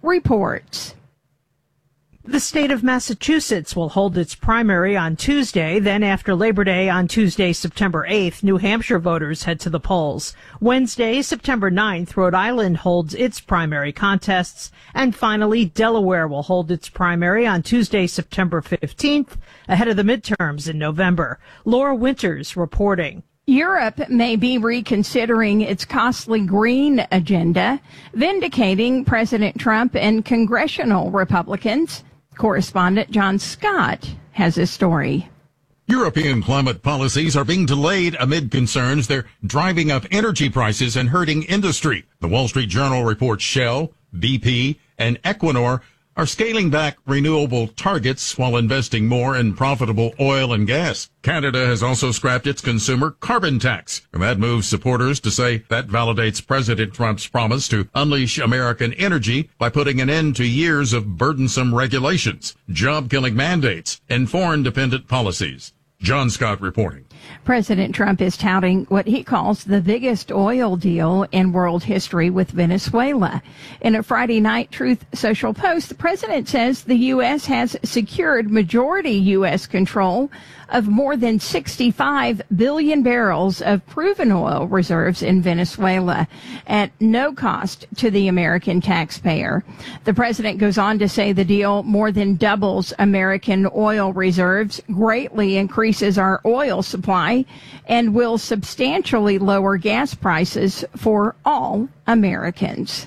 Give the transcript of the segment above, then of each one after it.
reports. The state of Massachusetts will hold its primary on Tuesday. Then after Labor Day on Tuesday, September 8th, New Hampshire voters head to the polls. Wednesday, September 9th, Rhode Island holds its primary contests. And finally, Delaware will hold its primary on Tuesday, September 15th, ahead of the midterms in November. Laura Winters reporting. Europe may be reconsidering its costly green agenda, vindicating President Trump and congressional Republicans. Correspondent John Scott has a story. European climate policies are being delayed amid concerns they're driving up energy prices and hurting industry. The Wall Street Journal reports Shell, BP, and Equinor are scaling back renewable targets while investing more in profitable oil and gas. Canada has also scrapped its consumer carbon tax, and that moves supporters to say that validates President Trump's promise to unleash American energy by putting an end to years of burdensome regulations, job-killing mandates, and foreign-dependent policies. John Scott reporting. President Trump is touting what he calls the biggest oil deal in world history with Venezuela. In a Friday night Truth Social post, the president says the U.S. has secured majority U.S. control of more than 65 billion barrels of proven oil reserves in Venezuela at no cost to the American taxpayer. The president goes on to say the deal more than doubles American oil reserves, greatly increases our oil supply, and will substantially lower gas prices for all Americans.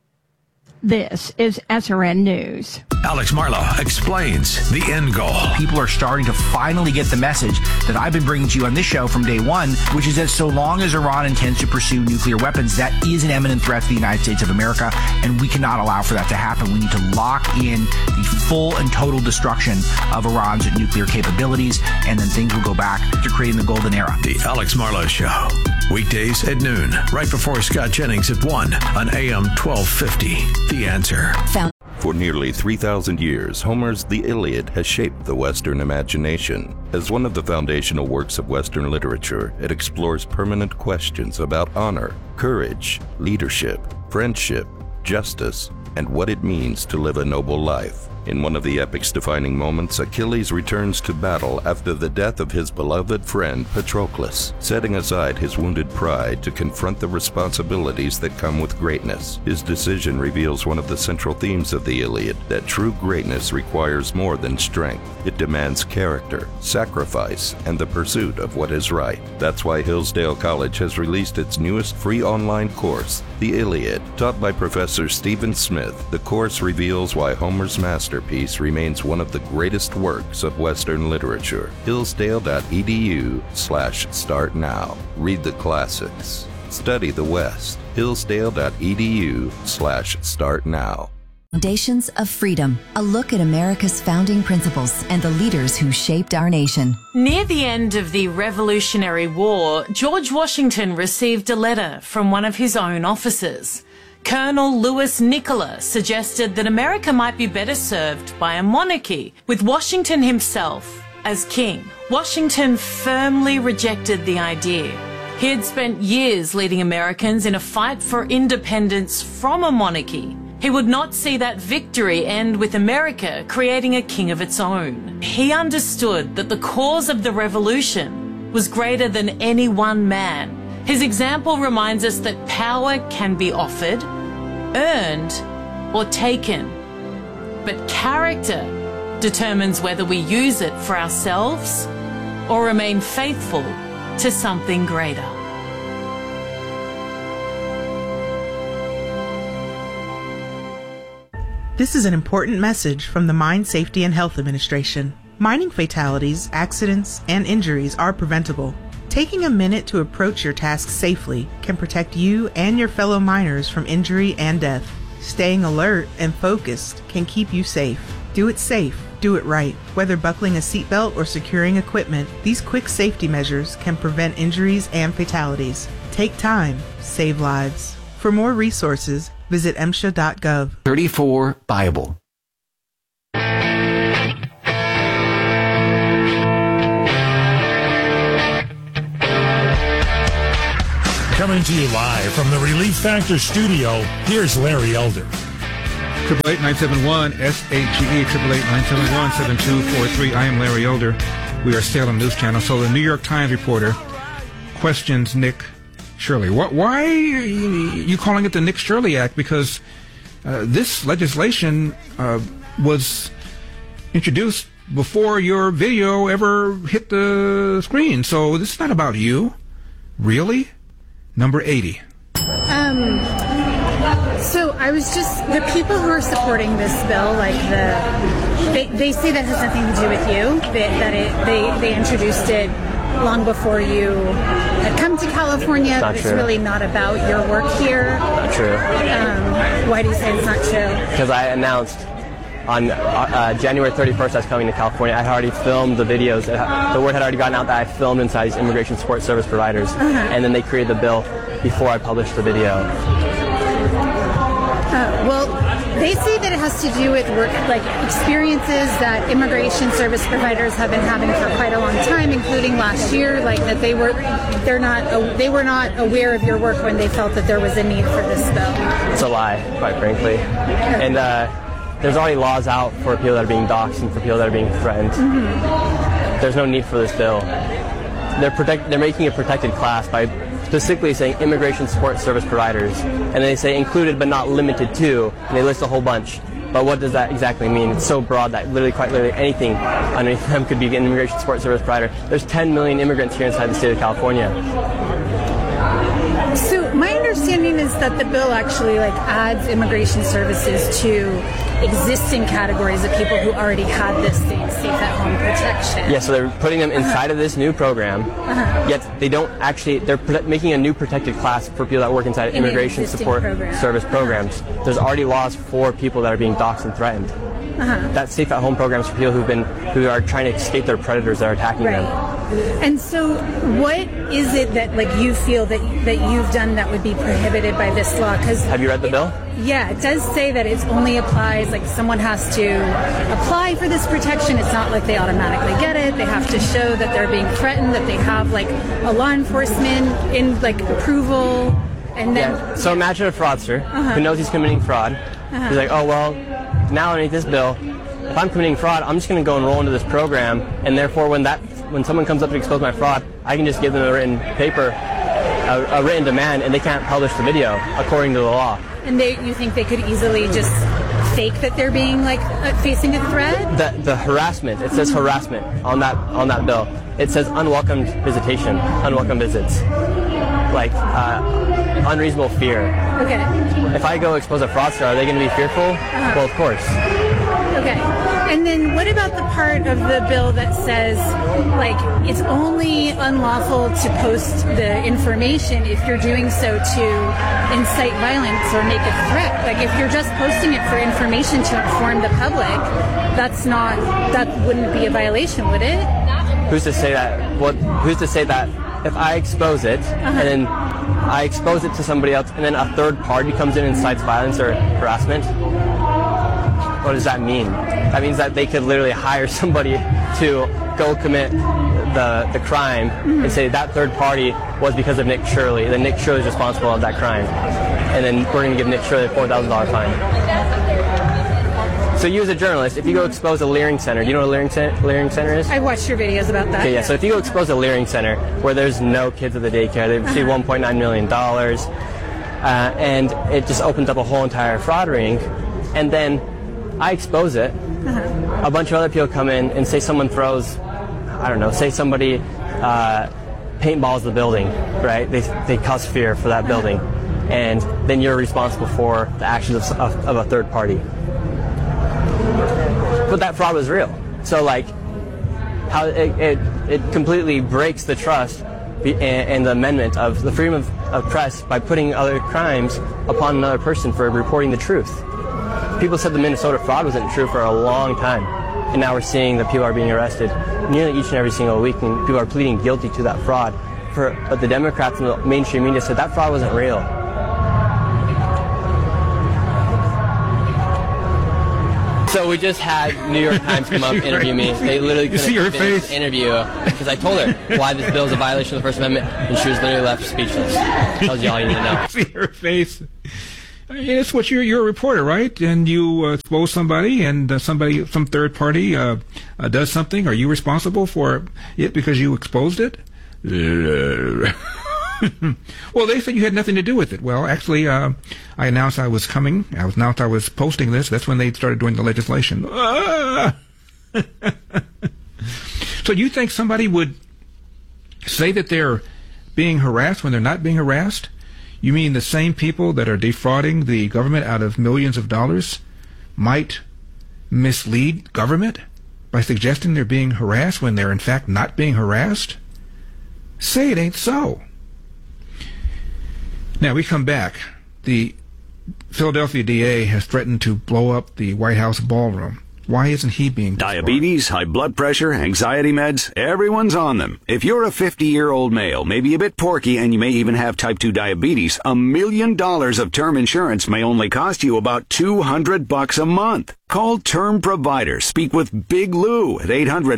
This is SRN News. Alex Marlow explains the end goal. People are starting to finally get the message that I've been bringing to you on this show from day one, which is that so long as Iran intends to pursue nuclear weapons, that is an imminent threat to the United States of America, and we cannot allow for that to happen. We need to lock in the full and total destruction of Iran's nuclear capabilities, and then things will go back to creating the golden era. The Alex Marlow Show, weekdays at noon, right before Scott Jennings at 1 on AM 1250. The Answer. For nearly 3,000 years, Homer's The Iliad has shaped the Western imagination. As one of the foundational works of Western literature, it explores permanent questions about honor, courage, leadership, friendship, justice, and what it means to live a noble life. In one of the epic's defining moments, Achilles returns to battle after the death of his beloved friend Patroclus, setting aside his wounded pride to confront the responsibilities that come with greatness. His decision reveals one of the central themes of the Iliad, that true greatness requires more than strength. It demands character, sacrifice, and the pursuit of what is right. That's why Hillsdale College has released its newest free online course, The Iliad. Taught by Professor Stephen Smith, the course reveals why Homer's masterpiece remains one of the greatest works of Western literature. Hillsdale.edu/start now. Read the classics. Study the West. Hillsdale.edu/start now. Foundations of Freedom, a look at America's founding principles and the leaders who shaped our nation. Near the end of the Revolutionary War, George Washington received a letter from one of his own officers. Colonel Louis Nicola suggested that America might be better served by a monarchy, with Washington himself as king. Washington firmly rejected the idea. He had spent years leading Americans in a fight for independence from a monarchy. He would not see that victory end with America creating a king of its own. He understood that the cause of the revolution was greater than any one man. His example reminds us that power can be offered, earned, or taken. But character determines whether we use it for ourselves or remain faithful to something greater. This is an important message from the Mine Safety and Health Administration. Mining fatalities, accidents, and injuries are preventable. Taking a minute to approach your task safely can protect you and your fellow miners from injury and death. Staying alert and focused can keep you safe. Do it safe. Do it right. Whether buckling a seatbelt or securing equipment, these quick safety measures can prevent injuries and fatalities. Take time. Save lives. For more resources, visit MSHA.gov. 34 Bible. Coming to you live from the Relief Factor studio, here's Larry Elder. 888-971-SHGE, 888-971-7243. I am Larry Elder. We are Salem News Channel. So the New York Times reporter questions Nick Shirley. Why are you calling it the Nick Shirley Act? Because this legislation was introduced before your video ever hit the screen. So this is not about you. Really? Number 80. So I was just, the people who are supporting this bill, like they say that has nothing to do with you, that they introduced it long before you had come to California, but it's really not about your work here. Not true. Why do you say it's not true? Because I announced on January 31st I was coming to California. I had already filmed the videos. The word had already gotten out that I filmed inside these immigration support service providers, and then they created the bill before I published the video. Well, they say that it has to do with work, like experiences that immigration service providers have been having for quite a long time, including last year. Like that they were not aware of your work when they felt that there was a need for this bill. It's a lie, quite frankly. And there's already laws out for people that are being doxxed and for people that are being threatened. There's no need for this bill. They're making a protected class by specifically saying immigration support service providers, and they say included but not limited to, and they list a whole bunch. But what does that exactly mean? It's so broad that quite literally anything underneath them could be an immigration support service provider. There's 10 million immigrants here inside the state of California. So my understanding is that the bill actually adds immigration services to existing categories of people who already had this safe at home protection. Yeah, so they're putting them inside of this new program, yet they don't actually, they're making a new protected class for people that work inside of immigration support service programs. There's already laws for people that are being doxxed and threatened. That safe at home programs for people who are trying to escape their predators that are attacking them. And so what is it that you feel that you've done that would be prohibited by this law? Have you read the bill? Yeah, it does say that it only applies, someone has to apply for this protection. It's not like they automatically get it. They have to show that they're being threatened, that they have a law enforcement in approval, and then... Yeah. So imagine a fraudster who knows he's committing fraud. He's like, oh, well, now underneath this bill, if I'm committing fraud, I'm just going to go enroll into this program, and therefore when someone comes up to expose my fraud, I can just give them a written paper, a written demand, and they can't publish the video according to the law. And you think they could easily just fake that they're being facing a threat? The harassment, it says harassment on that bill. It says unwelcome visitation, unwelcome visits, unreasonable fear. Okay. If I go expose a fraudster, are they going to be fearful? Well, of course. Okay. And then what about the part of the bill that says, it's only unlawful to post the information if you're doing so to incite violence or make a threat? If you're just posting it for information to inform the public, that wouldn't be a violation, would it? Who's to say that? Who's to say that if I expose it and then I expose it to somebody else and then a third party comes in and incites violence or harassment? What does that mean? That means that they could literally hire somebody to go commit the crime and say that third party was because of Nick Shirley. Then Nick Shirley is responsible for that crime. And then we're going to give Nick Shirley a $4,000 fine. So you as a journalist, if you go expose a Leering Center, do you know what a Leering Center is? I watched your videos about that. Okay, yeah. So if you go expose a Leering Center where there's no kids at the daycare, they receive $1.9 million, and it just opens up a whole entire fraud ring, and then I expose it, a bunch of other people come in and say someone throws, say somebody paintballs the building, right? They cause fear for that building, and then you're responsible for the actions of a third party. But that fraud was real. So how it completely breaks the trust and the amendment of the freedom of press by putting other crimes upon another person for reporting the truth. People said the Minnesota fraud wasn't true for a long time, and now we're seeing that people are being arrested nearly each and every single week, and people are pleading guilty to that fraud. But the Democrats and the mainstream media said that fraud wasn't real. So we just had New York Times come up and interview me. They literally couldn't finish the interview because I told her why this bill is a violation of the First Amendment, and she was literally left speechless. Tells you all you need to know. See her face. It's what you're a reporter, right? And you expose somebody, and some third party does something. Are you responsible for it because you exposed it? Well, they said you had nothing to do with it. Well, actually, I announced I was coming. I announced I was posting this. That's when they started doing the legislation. So you think somebody would say that they're being harassed when they're not being harassed? You mean the same people that are defrauding the government out of millions of dollars might mislead government by suggesting they're being harassed when they're in fact not being harassed? Say it ain't so. Now we come back. The Philadelphia DA has threatened to blow up the White House ballroom. Why isn't he being diabetes, high blood pressure, anxiety meds, everyone's on them. If you're a 50-year-old male, maybe a bit porky, and you may even have type 2 diabetes, $1 million of term insurance may only cost you about $200 a month. Call Term Provider. Speak with Big Lou at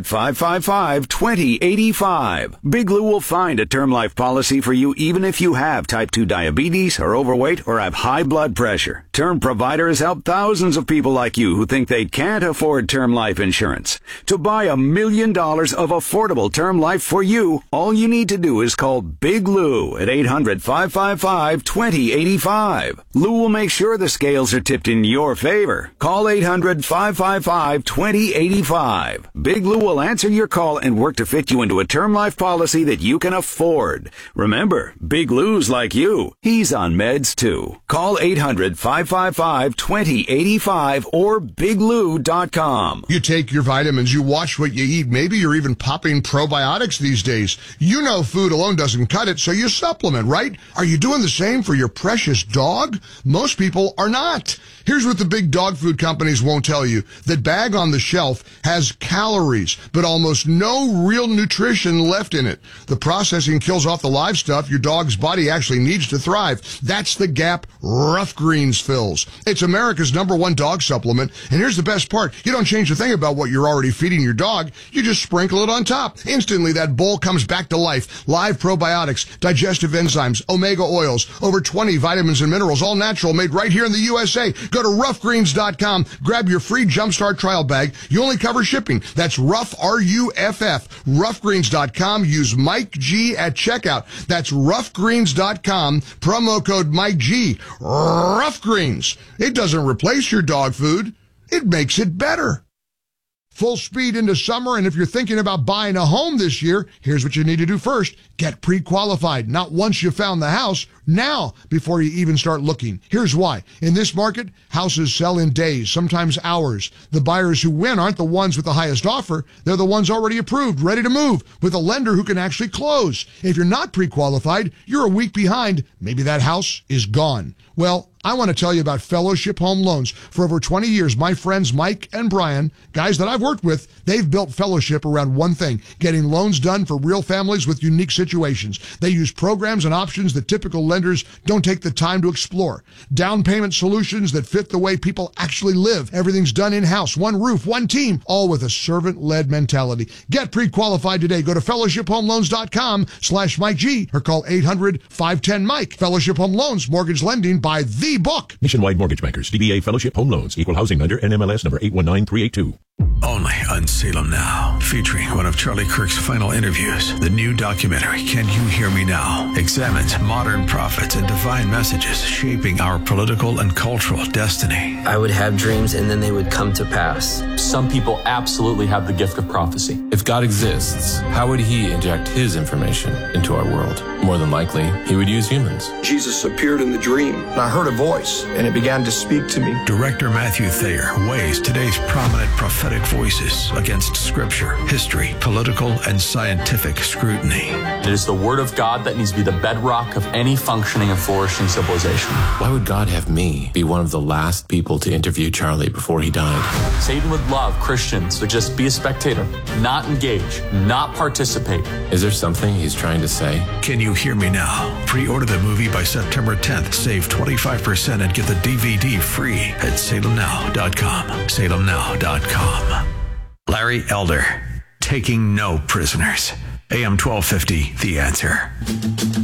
800-555-2085. Big Lou will find a term life policy for you even if you have type 2 diabetes, are overweight, or have high blood pressure. Term Provider has helped thousands of people like you who think they can't afford term life insurance. To buy $1 million of affordable term life for you, all you need to do is call Big Lou at 800-555-2085. Lou will make sure the scales are tipped in your favor. Call 800-555-2085. Big Lou will answer your call and work to fit you into a term life policy that you can afford. Remember, Big Lou's like you. He's on meds too. Call 800-555-2085 or biglou.com. You take your vitamins, you watch what you eat. Maybe you're even popping probiotics these days. You know food alone doesn't cut it, so you supplement, right? Are you doing the same for your precious dog? Most people are not. Here's what the big dog food companies won't tell you. That bag on the shelf has calories, but almost no real nutrition left in it. The processing kills off the live stuff your dog's body actually needs to thrive. That's the gap Rough Greens fills. It's America's #1 dog supplement, and here's the best part. You don't change a thing about what you're already feeding your dog. You just sprinkle it on top. Instantly, that bowl comes back to life. Live probiotics, digestive enzymes, omega oils, over 20 vitamins and minerals, all natural, made right here in the USA. Go to roughgreens.com, grab your free Jumpstart trial bag. You only cover shipping. That's Rough, R-U-F-F. Roughgreens.com. Use Mike G at checkout. That's roughgreens.com. Promo code Mike G. Rough Greens. It doesn't replace your dog food. It makes it better. Full speed into summer, and if you're thinking about buying a home this year, here's what you need to do first. Get pre-qualified. Not once you found the house, now, before you even start looking. Here's why. In this market, houses sell in days, sometimes hours. The buyers who win aren't the ones with the highest offer. They're the ones already approved, ready to move, with a lender who can actually close. If you're not pre-qualified, you're a week behind. Maybe that house is gone. Well, I want to tell you about Fellowship Home Loans. For over 20 years, my friends Mike and Brian, guys that I've worked with, they've built Fellowship around one thing, getting loans done for real families with unique situations. They use programs and options that typical lenders don't take the time to explore. Down payment solutions that fit the way people actually live. Everything's done in-house, one roof, one team, all with a servant-led mentality. Get pre-qualified today. Go to fellowshiphomeloans.com/Mike G or call 800-510-MIKE. Fellowship Home Loans, mortgage lending by the book. Nationwide Mortgage Bankers, DBA Fellowship Home Loans, Equal Housing Lender, NMLS number 819382. Only on Salem Now, featuring one of Charlie Kirk's final interviews. The new documentary, Can You Hear Me Now?, examines modern prophets and divine messages shaping our political and cultural destiny. I would have dreams and then they would come to pass. Some people absolutely have the gift of prophecy. If God exists, how would he inject his information into our world? More than likely, he would use humans. Jesus appeared in the dream, and I heard a voice, and it began to speak to me. Director Matthew Thayer weighs today's prominent prophetic voices against scripture, history, political, and scientific scrutiny. It is the word of God that needs to be the bedrock of any functioning and flourishing civilization. Why would God have me be one of the last people to interview Charlie before he died? Satan would love Christians to just be a spectator, not engage, not participate. Is there something he's trying to say? Can You Hear Me Now? Pre-order the movie by September 10th. Save 25% and get the DVD free at salemnow.com. salemnow.com. Larry Elder, taking no prisoners. AM 1250, The Answer.